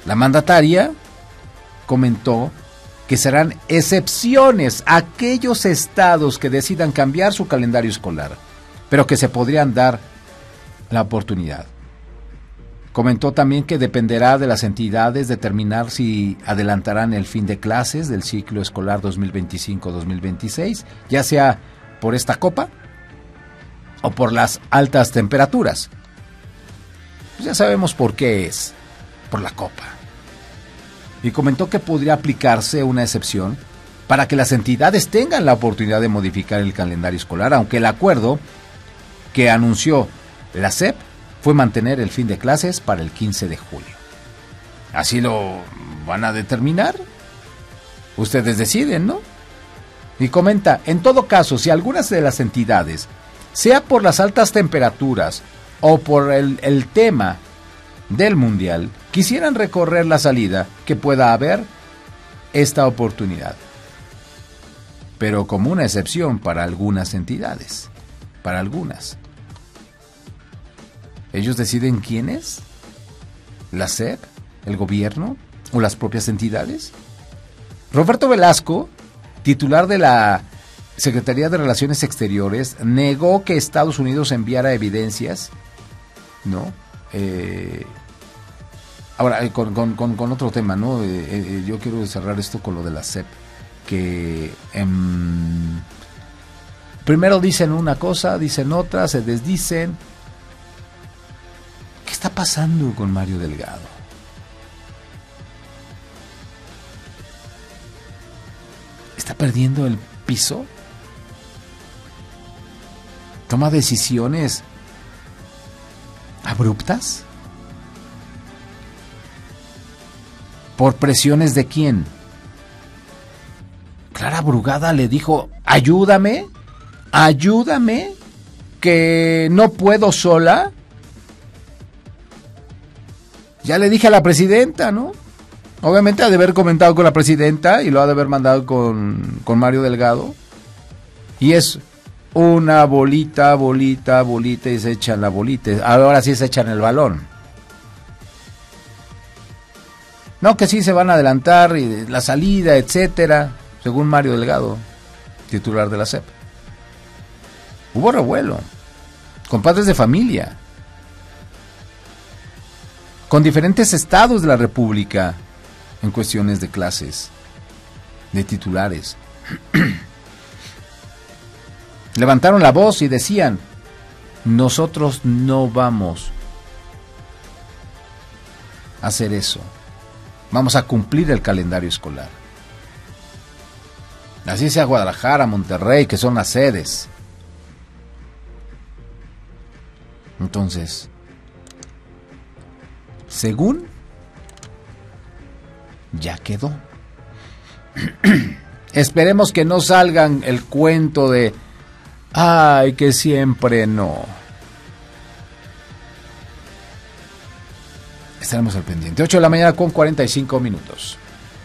La mandataria comentó que serán excepciones aquellos estados que decidan cambiar su calendario escolar, pero que se podrían dar la oportunidad. Comentó también que dependerá de las entidades determinar si adelantarán el fin de clases del ciclo escolar 2025-2026, ya sea por esta copa o por las altas temperaturas. Pues ya sabemos por qué es, por la copa. Y comentó que podría aplicarse una excepción para que las entidades tengan la oportunidad de modificar el calendario escolar, aunque el acuerdo que anunció la SEP fue mantener el fin de clases para el 15 de julio. ¿Así lo van a determinar? Ustedes deciden, ¿no? Y comenta, en todo caso, si algunas de las entidades, sea por las altas temperaturas o por el tema del mundial, quisieran recorrer la salida, que pueda haber esta oportunidad. Pero como una excepción para algunas entidades, para algunas. ¿Ellos deciden quiénes? ¿La SEP? ¿El gobierno? ¿O las propias entidades? Roberto Velasco, titular de la Secretaría de Relaciones Exteriores, negó que Estados Unidos enviara evidencias, ¿no? Ahora, con otro tema, ¿no? Yo quiero cerrar esto con lo de la SEP, que primero dicen una cosa, dicen otra, se desdicen. ¿Qué está pasando con Mario Delgado? ¿Está perdiendo el piso? ¿Toma decisiones abruptas? ¿Por presiones de quién? Clara Brugada le dijo, ayúdame, que no puedo sola. Ya le dije a la presidenta, ¿no? Obviamente ha de haber comentado con la presidenta y lo ha de haber mandado con Mario Delgado. Y es una bolita y se echan la bolita. Ahora sí se echan el balón. No, que sí se van a adelantar y la salida, etcétera, según Mario Delgado, titular de la SEP. Hubo revuelo, con padres de familia, con diferentes estados de la República en cuestiones de clases, de titulares. Levantaron la voz y decían, nosotros no vamos a hacer eso. Vamos a cumplir el calendario escolar. Así sea Guadalajara, Monterrey, que son las sedes. Entonces, según, ya quedó. Esperemos que no salgan el cuento de, ay, que siempre no. Estaremos al pendiente. 8 de la mañana con 45 minutos.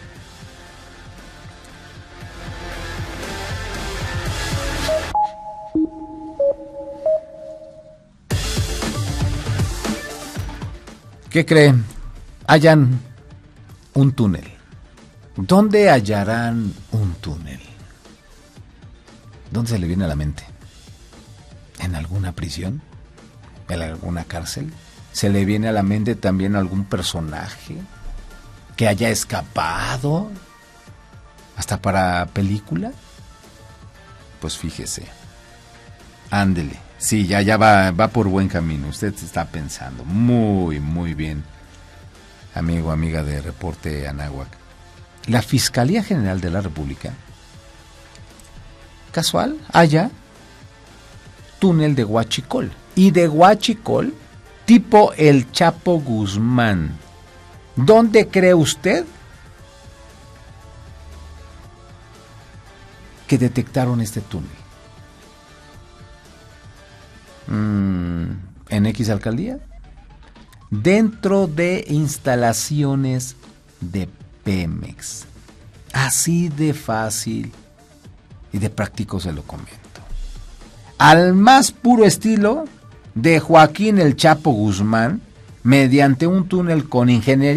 ¿Qué creen? Hallan un túnel. ¿Dónde hallarán un túnel? ¿Dónde se le viene a la mente? ¿En alguna prisión? ¿En alguna cárcel? ¿Se le viene a la mente también algún personaje que haya escapado hasta para película? Pues fíjese. Ándele. Sí, ya va por buen camino. Usted está pensando muy, muy bien, amigo, amiga de Reporte Anáhuac. La Fiscalía General de la República, casual, halla túnel de Huachicol. Y de Huachicol, tipo el Chapo Guzmán. ¿Dónde cree usted que detectaron este túnel? ¿En X alcaldía? Dentro de instalaciones de Pemex. Así de fácil y de práctico se lo comento. Al más puro estilo de Joaquín el Chapo Guzmán, mediante un túnel con ingeniería